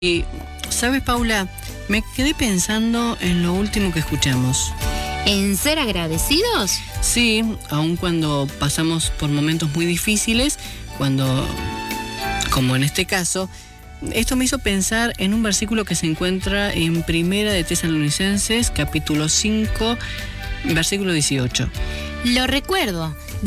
Y, ¿sabes, Paula? Me quedé pensando en lo último que escuchamos. ¿En ser agradecidos? Sí, aun cuando pasamos por momentos muy difíciles, como en este caso, esto me hizo pensar en un versículo que se encuentra en Primera de Tesalonicenses, capítulo 5, versículo 18. Lo recuerdo.